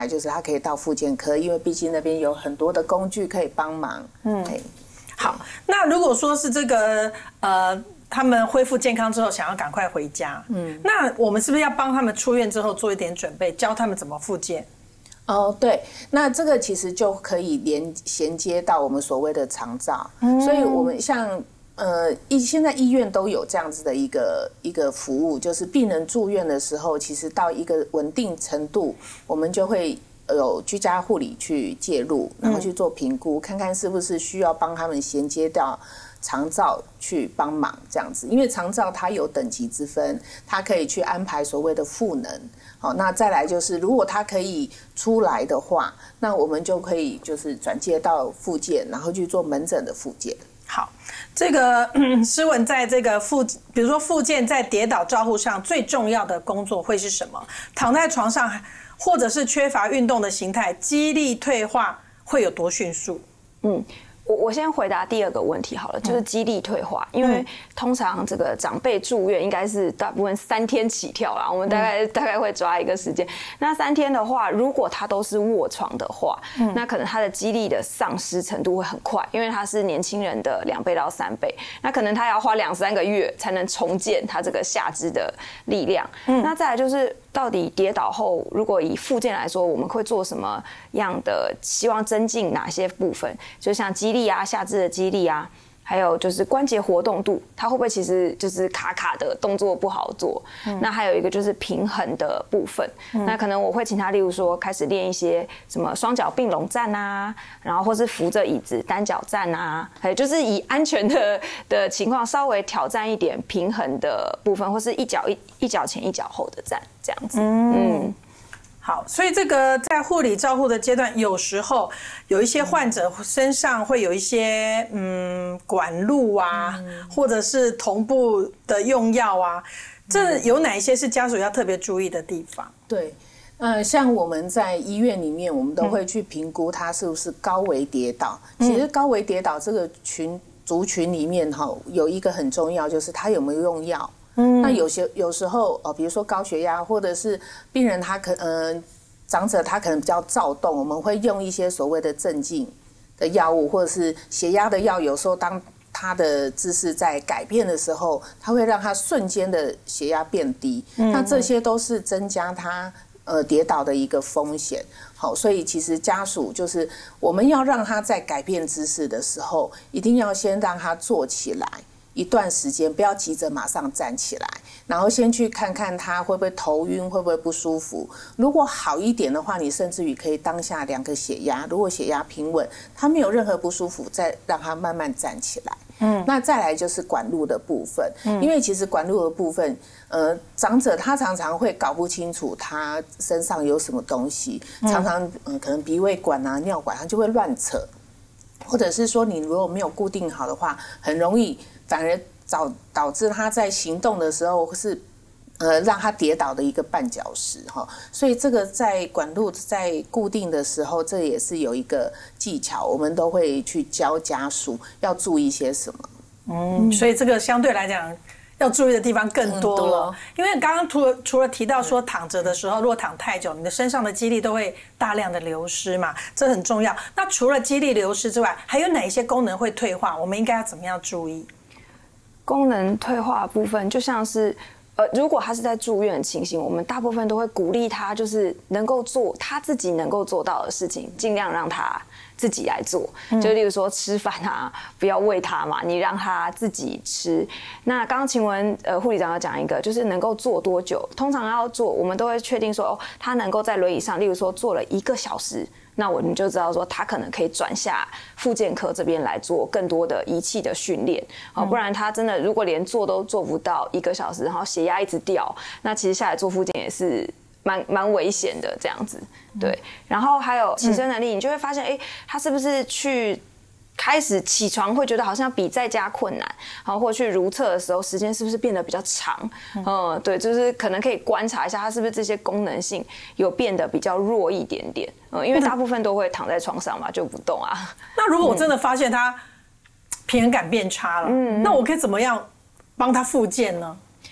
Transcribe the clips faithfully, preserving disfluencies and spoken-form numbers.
就是他可以到复健科，因为毕竟那边有很多的工具可以帮忙。嗯， 好，那如果说是这个呃，他们恢复健康之后想要赶快回家，嗯，那我们是不是要帮他们出院之后做一点准备，教他们怎么复健？ 哦，对，那这个其实就可以连衔接到我们所谓的长照，嗯、所以我们像。呃，医现在医院都有这样子的一个一个服务，就是病人住院的时候，其实到一个稳定程度，我们就会有居家护理去介入，然后去做评估，看看是不是需要帮他们衔接到长照去帮忙这样子。因为长照它有等级之分，它可以去安排所谓的赋能。好，那再来就是，如果它可以出来的话，那我们就可以就是转介到复健，然后去做门诊的复健。 好，这个诗文在这个复，比如说复健在跌倒照护上最重要的工作会是什么？躺在床上，或者是缺乏运动的形态，肌力退化会有多迅速？ 嗯。我我先回答第二个问题好了，就是肌力退化，因为通常这个长辈住院应该是大部分三天起跳啦，我们大概、嗯、大概会抓一个时间。那三天的话，如果他都是卧床的话，嗯、那可能他的肌力的丧失程度会很快，因为他是年轻人的两倍到三倍，那可能他要花两三个月才能重建他这个下肢的力量。嗯、那再来就是到底跌倒后，如果以复健来说，我们会做什么样的？希望增进哪些部分？就像肌力啊，下肢的肌力啊，还有就是关节活动度，它会不会其实就是卡卡的动作不好做？嗯、那还有一个就是平衡的部分。嗯、那可能我会请他，例如说开始练一些什么双脚并拢站啊，然后或是扶着椅子单脚站啊，还有就是以安全的的情况稍微挑战一点平衡的部分，或是一脚一一脚前一脚后的站这样子。嗯。嗯好，所以这个在护理照护的阶段，有时候有一些患者身上会有一些嗯管路啊，嗯、或者是同步的用药啊，这有哪一些是家属要特别注意的地方？ 对，呃，像我们在医院里面，我们都会去评估他是不是高危跌倒。嗯、其实高危跌倒这个群族群里面哈，有一个很重要，就是他有没有用药。嗯，那有些有时候哦，比如说高血压，或者是病人他可呃长者他可能比较躁动，我们会用一些所谓的镇静的药物，或者是血压的药。有时候当他的姿势在改变的时候，他会让他瞬间的血压变低。嗯、那这些都是增加他呃跌倒的一个风险。好，所以其实家属就是我们要让他在改变姿势的时候，一定要先让他坐起来。一段时间，不要急着马上站起来，然后先去看看他会不会头晕，会不会不舒服。如果好一点的话，你甚至于可以当下量个血压，如果血压平稳，他没有任何不舒服，再让他慢慢站起来。嗯，那再来就是管路的部分，嗯、因为其实管路的部分，呃，长者他常常会搞不清楚他身上有什么东西，常常嗯、呃、可能鼻胃管啊、尿管，他就会乱扯，或者是说你如果没有固定好的话，很容易。反而导导致他在行动的时候是，呃，让他跌倒的一个绊脚石哈，所以这个在管路在固定的时候，这也是有一个技巧，我们都会去教家属要注意些什么。 嗯，所以这个相对来讲要注意的地方更多了，因为刚刚除了除了提到说躺着的时候，如果躺太久，你的身上的肌力都会大量的流失嘛，这很重要。那除了肌力流失之外，还有哪一些功能会退化？我们应该要怎么样注意？ 功能退化的部分，就像是，呃，如果他是在住院的情形，我们大部分都会鼓励他，就是能够做他自己能够做到的事情，尽量让他自己来做。就例如说吃饭啊，不要喂他嘛，你让他自己吃。那刚刚晴雯呃护理长要讲一个，就是能够坐多久，通常要做，我们都会确定说，哦，他能够在轮椅上，例如说坐了一个小时。那我们就知道说，他可能可以转下复健科这边来做更多的仪器的训练，哦，不然他真的如果连做都做不到一个小时，然后血压一直掉，那其实下来做复健也是蛮蛮危险的这样子，对。然后还有起身能力，你就会发现，哎，他是不是去开始起床会觉得好像比在家困难，然后或去如厕的时候时间是不是变得比较长？嗯，对，就是可能可以观察一下他是不是这些功能性有变得比较弱一点点。嗯，因为大部分都会躺在床上嘛，就不动啊。 那如果我真的发现他平衡感变差了，嗯，那我可以怎么样帮他复健呢？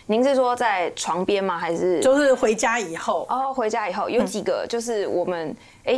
您是说在床边吗？还是就是回家以后？ 哦，回家以后有几个就是我们哎